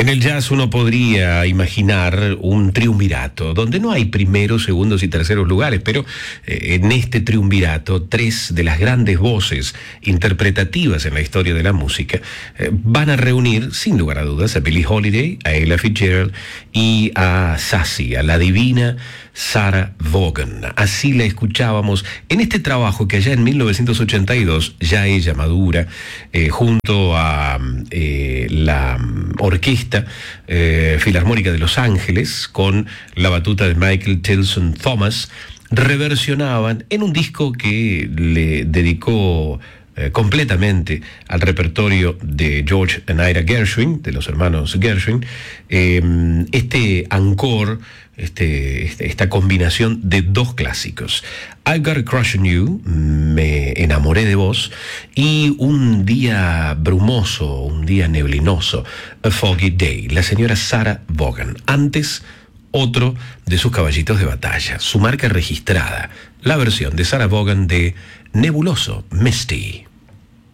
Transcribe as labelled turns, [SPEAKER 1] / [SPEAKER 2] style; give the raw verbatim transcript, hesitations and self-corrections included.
[SPEAKER 1] En el jazz uno podría imaginar un triunvirato, donde no hay primeros, segundos y terceros lugares, pero eh, en este triunvirato, tres de las grandes voces interpretativas en la historia de la música eh, van a reunir, sin lugar a dudas, a Billie Holiday, a Ella Fitzgerald y a Sassy, a la divina Sarah Vaughan. Así la escuchábamos en este trabajo que allá en mil novecientos ochenta y dos, ya ella madura, eh, junto a eh, la Orquesta eh, Filarmónica de Los Ángeles, con la batuta de Michael Tilson Thomas, reversionaban en un disco que le dedicó eh, completamente al repertorio de George and Ira Gershwin, de los hermanos Gershwin, eh, este encore, Este, este, esta combinación de dos clásicos. I've Got a Crush on You, me enamoré de vos, y un día brumoso, un día neblinoso, A Foggy Day, la señora Sarah Vaughan. Antes, otro de sus caballitos de batalla, su marca registrada, la versión de Sarah Vaughan de Nebuloso, Misty.